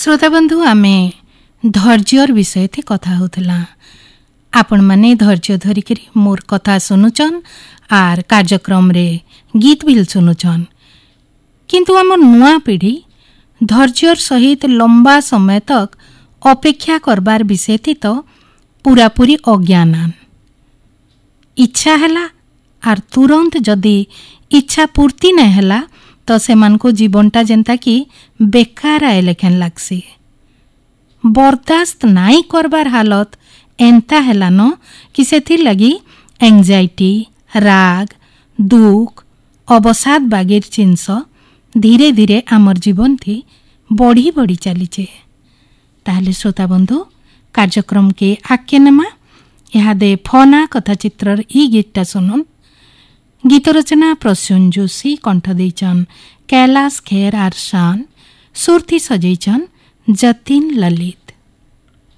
श्रोताबंधु आमे धैर्यर विषय थे कथा होतला। आपण माने धैर्य धरिक मोर कथा सुनुचन आर कार्यक्रम रे गीत भी सुनुचन, किंतु आम नुआ पीढ़ी धैर्यर सहित लंबा समय तक अपेक्षा करबार विषय थी तो पूरापूरी अज्ञानान। इच्छा हैला आर तुरंत जदि इच्छा पूर्ति नहीं हैला तो सेमान को जीवनटा जेंता कि बेकार आए लेखन लागसी। बर्दाश्त नाई करबार हालत एंता हैला न कि सेथि लगी एंजाइटी, राग, दुख, अवसाद बागेर जिनस धीरे धीरे आमर जीवन थी बढ़ी बढ़ी चलीचे। ताहले श्रोता बंधु कार्यक्रम के आके नेमा इहादे फना कथाचित्रर ई गीतटा सुनुन। गीत रचना प्रसून जोशी, कंठ देइचन कैलाश खेर आर शान, सुरथी सजैचन जतिन ललित।